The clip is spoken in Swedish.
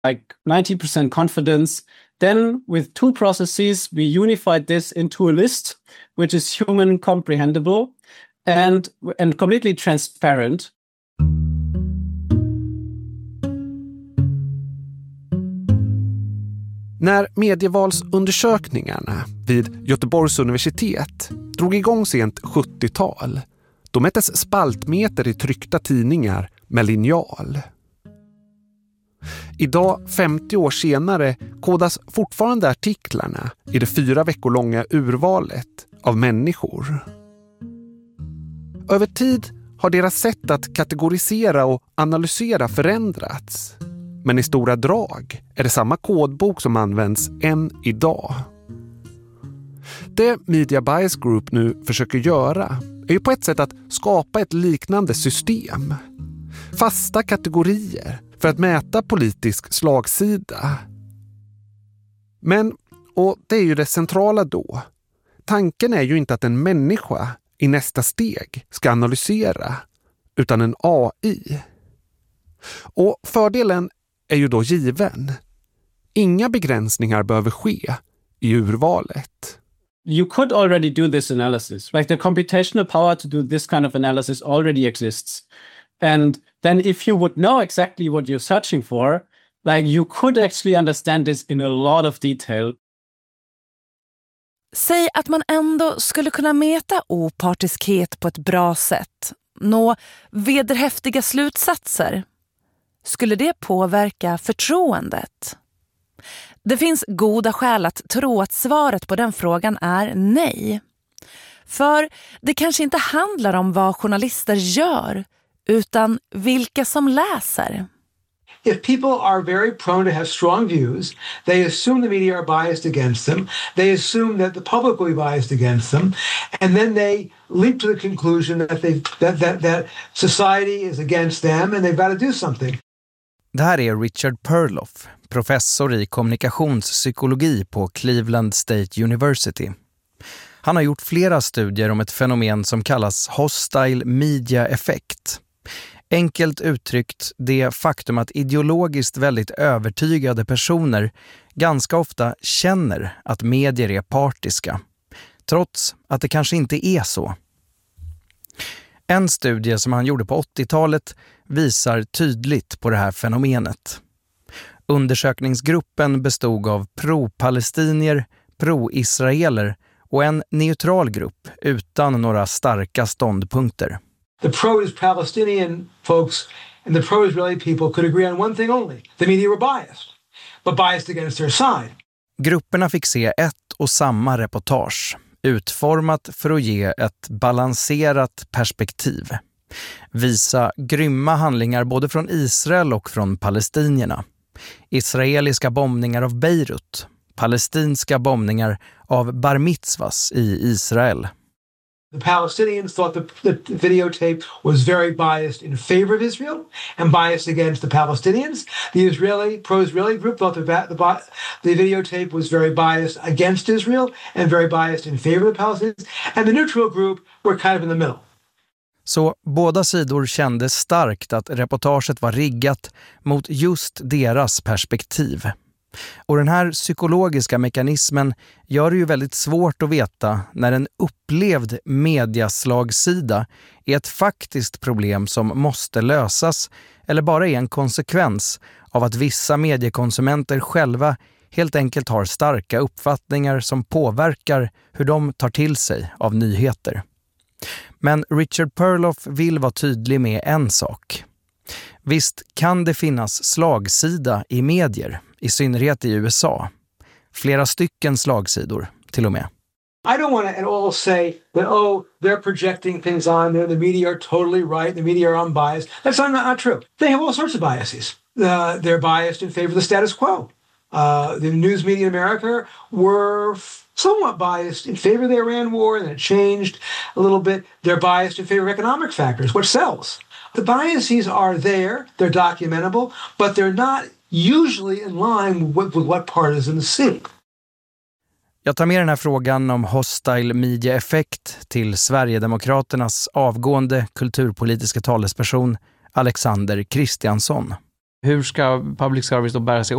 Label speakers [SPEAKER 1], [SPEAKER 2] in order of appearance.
[SPEAKER 1] like 90% confidence. Then with two processes, we unified this into a list, which is human comprehensible and completely transparent.
[SPEAKER 2] När medievalsundersökningarna vid Göteborgs universitet drog igång sent 70-tal, då mättes spaltmeter i tryckta tidningar med linjal. Idag, 50 år senare, kodas fortfarande artiklarna i det 4 veckor långa urvalet av människor. Över tid har deras sätt att kategorisera och analysera förändrats. Men i stora drag är det samma kodbok som används än idag. Det Media Bias Group nu försöker göra är ju på ett sätt att skapa ett liknande system. Fasta kategorier för att mäta politisk slagsida. Men, och det är ju det centrala då, tanken är ju inte att en människa i nästa steg ska analysera, utan en AI. Och fördelen är ju då given. Inga begränsningar behöver ske i urvalet.
[SPEAKER 1] You could already do this analysis. Like the computational power to do this kind of analysis already exists. And then if you would know exactly what you're searching for, like you could actually understand this in a lot of detail.
[SPEAKER 3] Säg att man ändå skulle kunna mäta opartiskhet på ett bra sätt. Nå vederhäftiga slutsatser. Skulle det påverka förtroendet? Det finns goda skäl att tro att svaret på den frågan är nej. För det kanske inte handlar om vad journalister gör, utan vilka som läser.
[SPEAKER 4] If people are very prone to have strong views, they assume the media are biased against them, they assume that the public will be biased against them, and then they leap to the conclusion that society is against them and they've got to do something.
[SPEAKER 5] Det här är Richard Perloff, professor i kommunikationspsykologi på Cleveland State University. Han har gjort flera studier om ett fenomen som kallas hostile media effect. Enkelt uttryckt det faktum att ideologiskt väldigt övertygade personer ganska ofta känner att medier är partiska, trots att det kanske inte är så. En studie som han gjorde på 80-talet visar tydligt på det här fenomenet. Undersökningsgruppen bestod av pro-palestinier, pro-israeler och en neutral grupp utan några starka ståndpunkter.
[SPEAKER 4] The pro-Palestinian folks and the pro-Israeli people could agree on one thing only. The media were biased, but biased against their side.
[SPEAKER 5] Grupperna fick se ett och samma reportage, utformat för att ge ett balanserat perspektiv. Visa grymma handlingar både från Israel och från palestinierna. Israeliska bombningar av Beirut, palestinska bombningar av Bar Mitzvahs i Israel.
[SPEAKER 4] The Palestinians thought the videotape was very biased in favor of Israel and biased against the Palestinians. The pro-Israeli group thought the videotape was very biased against Israel and very biased in favor of the Palestinians. And the neutral group were kind of in the middle.
[SPEAKER 5] Så båda sidor kände starkt att reportaget var riggat mot just deras perspektiv. Och den här psykologiska mekanismen gör det ju väldigt svårt att veta när en upplevd mediaslagsida är ett faktiskt problem som måste lösas eller bara är en konsekvens av att vissa mediekonsumenter själva helt enkelt har starka uppfattningar som påverkar hur de tar till sig av nyheter. Men Richard Perloff vill vara tydlig med en sak. Visst kan det finnas slagsida i medier, i synnerhet i USA. Flera stycken slagsidor till och med.
[SPEAKER 4] I don't want to at all say that, they're projecting things on there, the media are totally right, the media are unbiased. That's not true. They have all sorts of biases. They're biased in favor of the status quo. The news media in America were somewhat biased in favor of the Iran war, and it changed a little bit. They're biased in favor of economic factors, what sells. The biases are there, they're documentable, but they're not usually in line with what partisans see.
[SPEAKER 5] Jag tar med den här frågan om hostile media effect till Sverigedemokraternas avgående kulturpolitiska talesperson Alexander Kristiansson.
[SPEAKER 6] Hur ska public service då bära sig